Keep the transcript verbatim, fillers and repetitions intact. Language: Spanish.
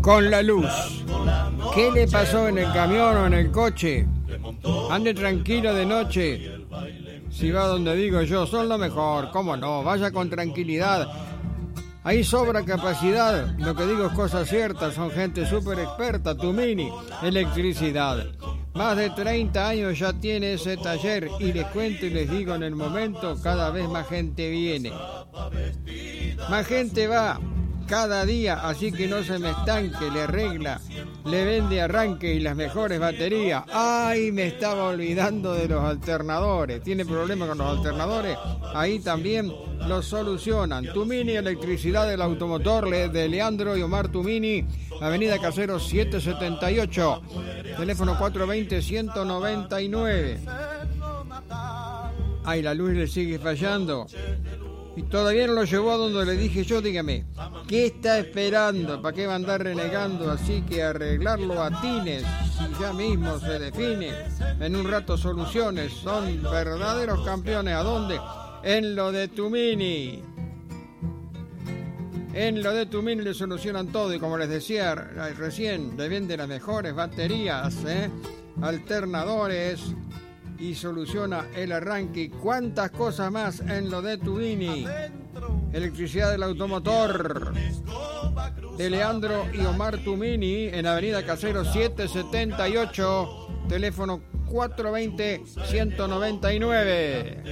con la luz. ¿Qué le pasó en el camión o en el coche? Ande tranquilo de noche. Si va donde digo yo, son lo mejor. ¿Cómo no? Vaya con tranquilidad. Ahí sobra capacidad. Lo que digo es cosa cierta. Son gente súper experta. Tumini, electricidad. Más de treinta años ya tiene ese taller. Y les cuento y les digo, en el momento cada vez más gente viene. Más gente va cada día, así que no se me estanque, le arregla, le vende arranque y las mejores baterías. ¡Ay, me estaba olvidando de los alternadores! ¿Tiene problemas con los alternadores? Ahí también los solucionan. Tumini, electricidad del automotor, de Leandro y Omar Tumini, Avenida Caseros setecientos setenta y ocho, teléfono cuatro dos cero, uno nueve nueve. Ay, la luz le sigue fallando. Y todavía no lo llevó a donde le dije yo. Dígame, ¿qué está esperando? ¿Para qué va a andar renegando? Así que arreglarlo a tines, si ya mismo se define. En un rato soluciones, son verdaderos campeones. ¿A dónde? En lo de Tumini. En lo de Tumini le solucionan todo. Y como les decía recién, le venden las mejores baterías, ¿eh? alternadores, y soluciona el arranque. ¿Cuántas cosas más en lo de Tumini? Electricidad del automotor de Leandro y Omar Tumini, en Avenida Caseros setecientos setenta y ocho, teléfono cuatro dos cero, uno nueve nueve.